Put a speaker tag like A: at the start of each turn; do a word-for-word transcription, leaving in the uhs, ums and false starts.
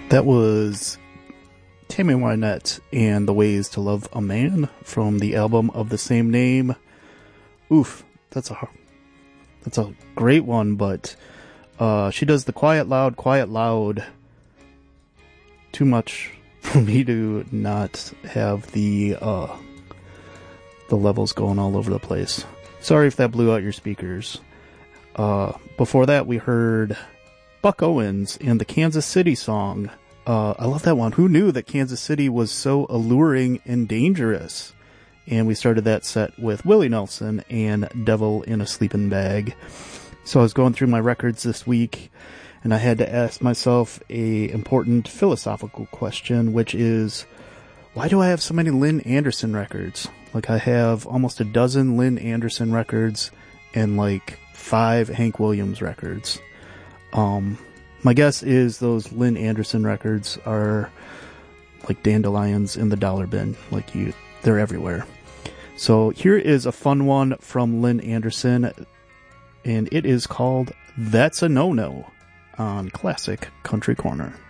A: That was Tammy Wynette and The Ways to Love a Man from the album of the same name. Oof, that's a that's a great one, but uh, she does the quiet loud, quiet loud too much for me to not have the uh, the levels going all over the place. Sorry if that blew out your speakers. Uh, before that, we heard Buck Owens and the Kansas City song. Uh, I love that one. Who knew that Kansas City was so alluring and dangerous? And we started that set with Willie Nelson and Devil in a Sleeping Bag. So I was going through my records this week, and I had to ask myself a important philosophical question, which is, why do I have so many Lynn Anderson records? Like, I have almost a dozen Lynn Anderson records and like five Hank Williams records. Um, my guess is those Lynn Anderson records are like dandelions in the dollar bin. Like, you, they're everywhere. So here is a fun one from Lynn Anderson, and it is called That's a No-No on Classic Country Corner.